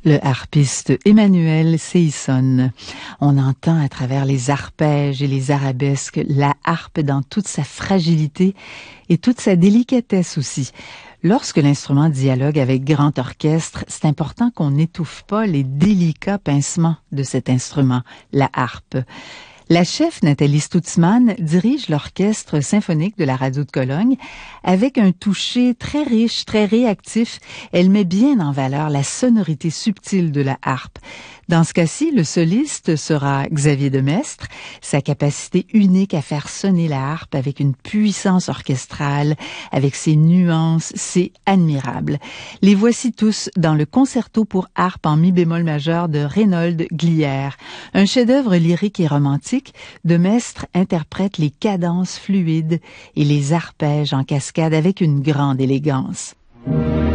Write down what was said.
Le harpiste Emmanuel Seisson. On entend à travers les arpèges et les arabesques la harpe dans toute sa fragilité et toute sa délicatesse aussi. Lorsque l'instrument dialogue avec grand orchestre, c'est important qu'on n'étouffe pas les délicats pincements de cet instrument, la harpe. La chef Nathalie Stutzmann dirige l'orchestre symphonique de la Radio de Cologne avec un toucher très riche, très réactif. Elle met bien en valeur la sonorité subtile de la harpe. Dans ce cas-ci, le soliste sera Xavier Demestre. Sa capacité unique à faire sonner la harpe avec une puissance orchestrale, avec ses nuances, c'est admirable. Les voici tous dans le concerto pour harpe en mi bémol majeur de Reinhold Glier. Un chef-d'œuvre lyrique et romantique, Demestre interprète les cadences fluides et les arpèges en cascade avec une grande élégance.